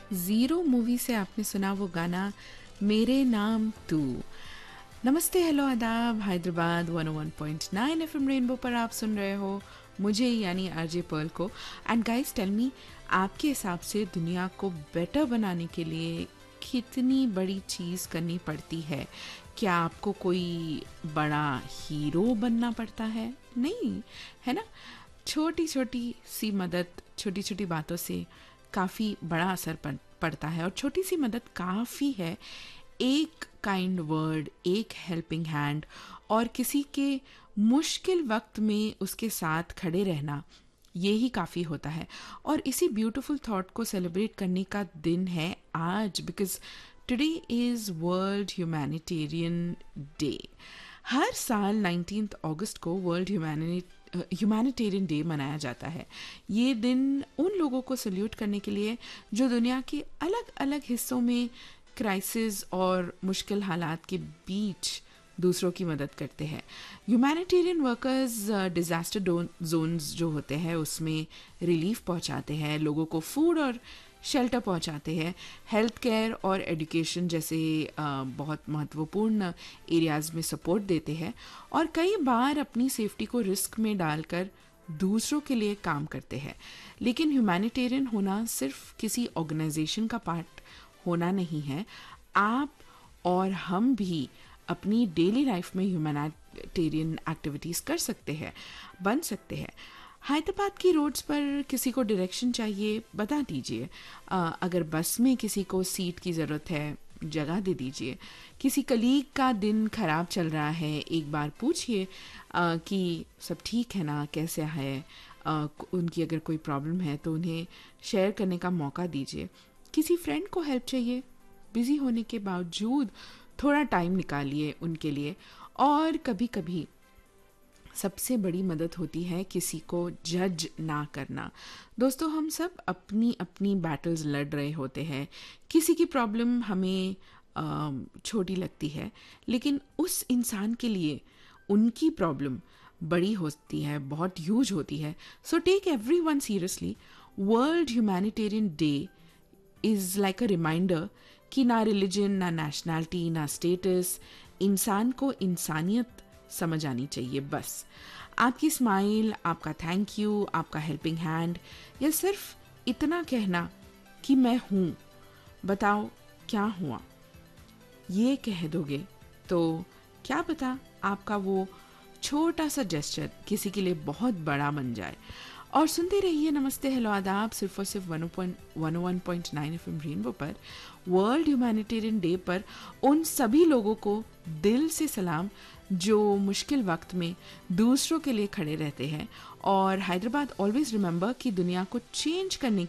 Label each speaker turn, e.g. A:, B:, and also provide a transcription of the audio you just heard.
A: Zero movie से आपने सुना वो गाना मेरे नाम तू। नमस्ते, हेलो, आदाब। हैदराबाद 101.9 एफएम रेनबो पर आप सुन रहे हो मुझे यानी आरजे पर्ल को। एंड गाइस टेल मी, आपके हिसाब से दुनिया को बेटर बनाने के लिए कितनी बड़ी चीज़ करनी पड़ती है? क्या आपको कोई बड़ा हीरो बनना पड़ता है? नहीं, है ना? छोटी छोटी सी मदद, छोटी छोटी बातों से काफ़ी बड़ा असर पड़ता है, और छोटी सी मदद काफ़ी है। एक काइंड वर्ड, एक हेल्पिंग हैंड, और किसी के मुश्किल वक्त में उसके साथ खड़े रहना, ये ही काफ़ी होता है। और इसी ब्यूटीफुल थॉट को सेलिब्रेट करने का दिन है आज, because today is world humanitarian day. हर साल 19 अगस्त को वर्ल्ड ह्यूमैनिटेरियन डे मनाया जाता है। ये दिन उन लोगों को सल्यूट करने के लिए जो दुनिया के अलग अलग हिस्सों में क्राइसिस और मुश्किल हालात के बीच दूसरों की मदद करते हैं। ह्यूमैनिटेरियन वर्कर्स डिज़ास्टर जोन्स जो होते हैं उसमें रिलीफ पहुंचाते हैं, लोगों को फूड और शेल्टर पहुंचाते हैं, हेल्थ केयर और एजुकेशन जैसे बहुत महत्वपूर्ण एरियाज़ में सपोर्ट देते हैं, और कई बार अपनी सेफ्टी को रिस्क में डालकर दूसरों के लिए काम करते हैं। लेकिन ह्यूमैनिटेरियन होना सिर्फ किसी ऑर्गेनाइजेशन का पार्ट होना नहीं है। आप और हम भी अपनी डेली लाइफ में ह्यूमैनिटेरियन एक्टिविटीज़ कर सकते हैं, बन सकते हैं। हैदराबाद की रोड्स पर किसी को डायरेक्शन चाहिए, बता दीजिए। अगर बस में किसी को सीट की ज़रूरत है, जगह दे दीजिए। किसी कलीग का दिन ख़राब चल रहा है, एक बार पूछिए कि सब ठीक है ना, कैसे है। उनकी अगर कोई प्रॉब्लम है तो उन्हें शेयर करने का मौका दीजिए। किसी फ्रेंड को हेल्प चाहिए, बिज़ी होने के बावजूद थोड़ा टाइम निकालिए उनके लिए। और कभी कभी सबसे बड़ी मदद होती है किसी को जज ना करना। दोस्तों, हम सब अपनी अपनी बैटल्स लड़ रहे होते हैं। किसी की प्रॉब्लम हमें छोटी लगती है, लेकिन उस इंसान के लिए उनकी प्रॉब्लम बड़ी होती है, बहुत ह्यूज होती है। So take everyone seriously. World humanitarian day is like a reminder कि ना रिलीजन, ना नेशनैलिटी, ना स्टेटस, इंसान को इंसानियत समझ आनी चाहिए। बस आपकी स्माइल, आपका थैंक यू, आपका हेल्पिंग हैंड, या सिर्फ इतना कहना कि मैं हूँ, बताओ क्या हुआ, ये कह दोगे तो क्या पता आपका वो छोटा सा जेस्चर किसी के लिए बहुत बड़ा बन जाए। और सुनते रहिए नमस्ते, हेलो, आदाब, सिर्फ और सिर्फ 101.9 एफएम रेनबो पर। वर्ल्ड ह्यूमैनिटेरियन डे पर उन सभी लोगों को दिल से सलाम जो मुश्किल वक्त में दूसरों के लिए खड़े रहते हैं। और हैदराबाद ऑलवेज रिमेंबर कि दुनिया को चेंज करने